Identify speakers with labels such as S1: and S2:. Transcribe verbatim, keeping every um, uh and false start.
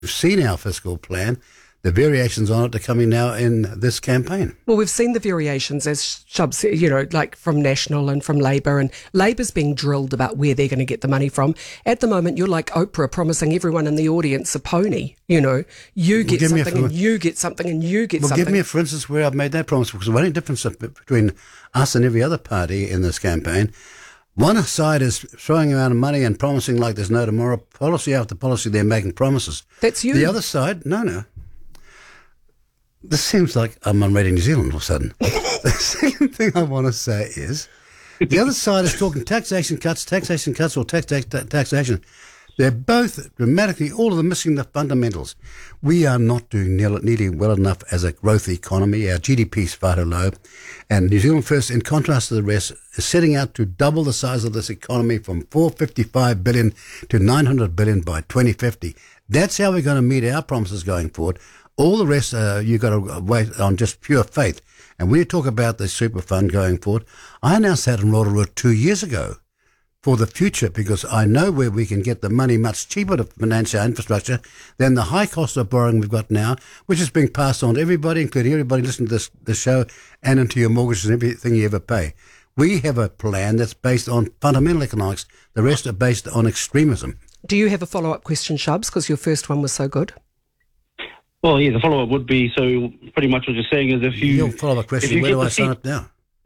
S1: We've seen our fiscal plan. The variations on it are coming now in this campaign.
S2: Well, we've seen the variations, as Shub said, you know, like from National and from Labor, and Labor's being drilled about where they're going to get the money from. At the moment, you're like Oprah promising everyone in the audience a pony. You know, you get
S1: well,
S2: something and you get something and you get
S1: well,
S2: something.
S1: Give me, a, for instance, where I've made that promise, because the only difference between us and every other party in this campaign, one side is throwing around money and promising like there's no tomorrow. Policy after policy, they're making promises.
S2: That's you.
S1: The other side, no, no. This seems like I'm on Radio New Zealand all of a sudden. The second thing I want to say is the other side is talking taxation cuts, taxation cuts, or tax, tax, taxation. They're both dramatically, all of them missing the fundamentals. We are not doing nearly well enough as a growth economy. Our G D P is far too low. And New Zealand First, in contrast to the rest, is setting out to double the size of this economy from four hundred fifty-five billion dollars to nine hundred billion dollars by twenty fifty. That's how we're going to meet our promises going forward. All the rest, uh, you've got to wait on just pure faith. And when you talk about the super fund going forward, I announced that in Rotorua two years ago for the future, because I know where we can get the money much cheaper to finance our infrastructure than the high cost of borrowing we've got now, which is being passed on to everybody, including everybody listening to this, this show, and into your mortgages and everything you ever pay. We have a plan that's based on fundamental economics. The rest are based on extremism.
S2: Do you have a follow-up question, Shubs, because your first one was so good?
S3: Well, yeah, the follow-up would be, so pretty much what you're saying is if you...
S1: Your follow-up question, where do I sign up now?